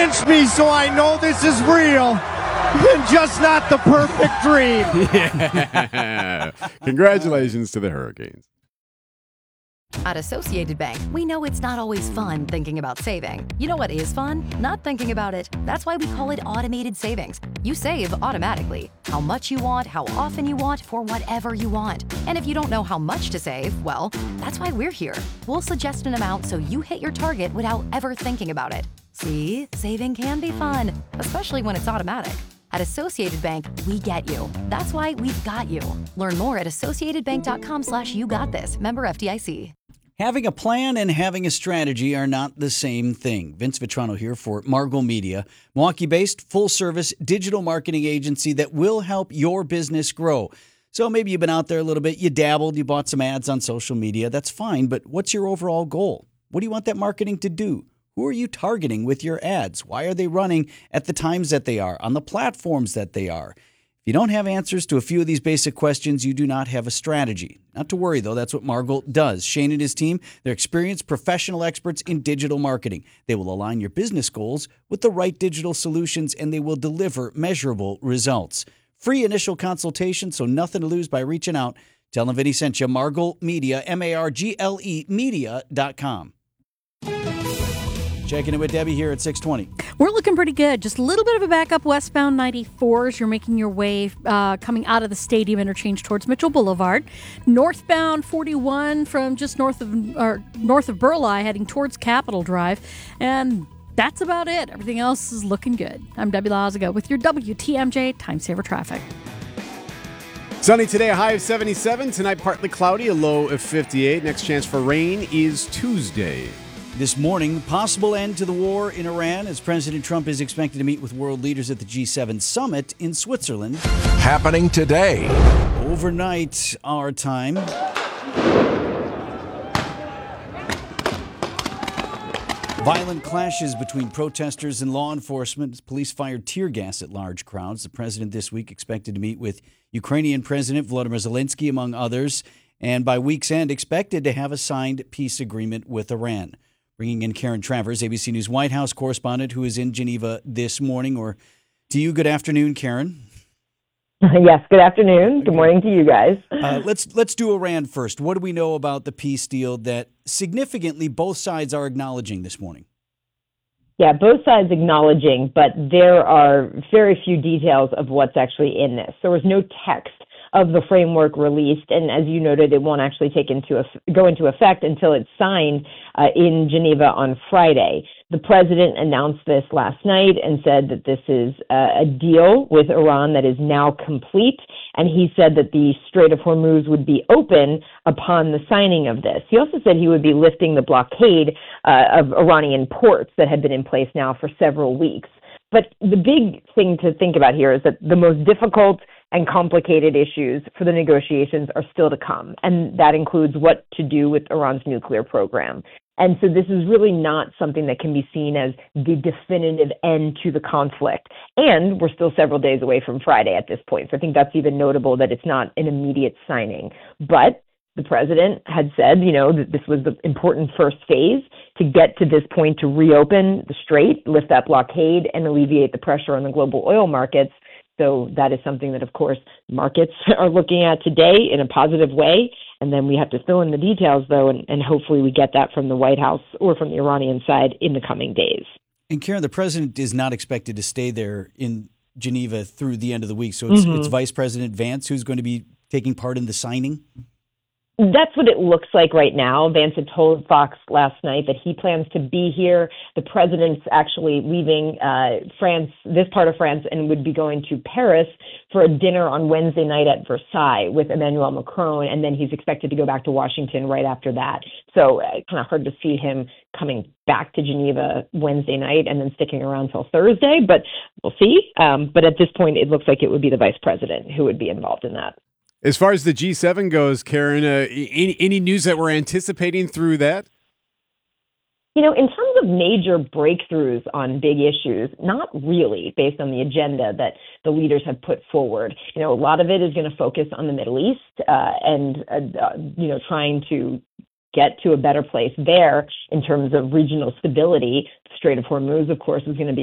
against me, so I know this is real. And just not the perfect dream. Yeah. Congratulations to the Hurricanes. At Associated Bank, we know it's not always fun thinking about saving. You know what is fun? Not thinking about it. That's why we call it automated savings. You save automatically. How much you want, how often you want, for whatever you want. And if you don't know how much to save, well, that's why we're here. We'll suggest an amount so you hit your target without ever thinking about it. See, saving can be fun, especially when it's automatic. At Associated Bank, we get you. That's why we've got you. Learn more at associatedbank.com/YouGotThis. Member FDIC. Having a plan and having a strategy are not the same thing. Vince Vitrano here for Margot Media, Milwaukee-based full-service digital marketing agency that will help your business grow. So maybe you've been out there a little bit, you dabbled, you bought some ads on social media. That's fine, but what's your overall goal? What do you want that marketing to do? Who are you targeting with your ads? Why are they running at the times that they are, on the platforms that they are? If you don't have answers to a few of these basic questions, you do not have a strategy. Not to worry, though. That's what Margot does. Shane and his team, they're experienced professional experts in digital marketing. They will align your business goals with the right digital solutions, and they will deliver measurable results. Free initial consultation, so nothing to lose by reaching out. Tell them Vinny sent you. Margot Media, MARGLE Media.com. Checking in with Debbie here at 620. We're looking pretty good. Just a little bit of a backup westbound 94 as you're making your way coming out of the stadium interchange towards Mitchell Boulevard. Northbound 41 from just north of Burleigh heading towards Capitol Drive. And that's about it. Everything else is looking good. I'm Debbie Lazaga with your WTMJ Time Saver Traffic. Sunny today, a high of 77. Tonight, partly cloudy, a low of 58. Next chance for rain is Tuesday. This morning, possible end to the war in Iran as President Trump is expected to meet with world leaders at the G7 summit in Switzerland. Happening today. Overnight, our time. Violent clashes between protesters and law enforcement as police fired tear gas at large crowds. The president this week expected to meet with Ukrainian President Volodymyr Zelensky, among others, and by week's end expected to have a signed peace agreement with Iran. Bringing in Karen Travers, ABC News White House correspondent who is in Geneva this morning. Or to you, good afternoon, Karen. Yes, good afternoon. Good morning to you guys. Let's do Iran first. What do we know about the peace deal that significantly both sides are acknowledging this morning? Yeah, both sides acknowledging, but there are very few details of what's actually in this. There was no text of the framework released, and as you noted, it won't actually go into effect until it's signed in Geneva on Friday. The president announced this last night and said that this is a deal with Iran that is now complete, and he said that the Strait of Hormuz would be open upon the signing of this. He also said he would be lifting the blockade of Iranian ports that had been in place now for several weeks. But the big thing to think about here is that the most difficult and complicated issues for the negotiations are still to come, and that includes what to do with Iran's nuclear program. And so this is really not something that can be seen as the definitive end to the conflict. And we're still several days away from Friday at this point. So I think that's even notable that it's not an immediate signing. But the president had said, that this was the important first phase to get to this point to reopen the strait, lift that blockade, and alleviate the pressure on the global oil markets. So that is something that, of course, markets are looking at today in a positive way. And then we have to fill in the details, though, and hopefully we get that from the White House or from the Iranian side in the coming days. And Karen, the president is not expected to stay there in Geneva through the end of the week. So it's Vice President Vance who's going to be taking part in the signing? That's what it looks like right now. Vance had told Fox last night that he plans to be here. The president's actually leaving France, this part of France, and would be going to Paris for a dinner on Wednesday night at Versailles with Emmanuel Macron, and then he's expected to go back to Washington right after that. So kind of hard to see him coming back to Geneva Wednesday night and then sticking around till Thursday, but we'll see. But at this point, it looks like it would be the vice president who would be involved in that. As far as the G7 goes, Karen, any news that we're anticipating through that? In terms of major breakthroughs on big issues, not really, based on the agenda that the leaders have put forward. A lot of it is going to focus on the Middle East and trying to get to a better place there in terms of regional stability. The Strait of Hormuz, of course, is going to be